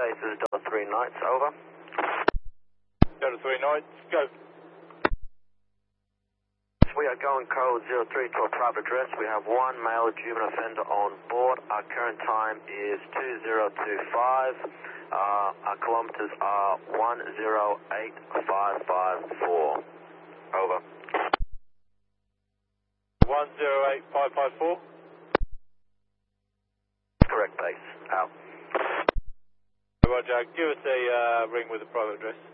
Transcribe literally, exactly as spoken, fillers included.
base, this is Delta three Knights, over. Delta three Knights, go. We are going code zero three to a private address. We have one male juvenile offender on board. Our current time is two zero two five. Uh, our kilometers are one zero eight five five four. Over. one zero eight five five four? Correct base. Out. Roger, give us a uh, ring with a private address.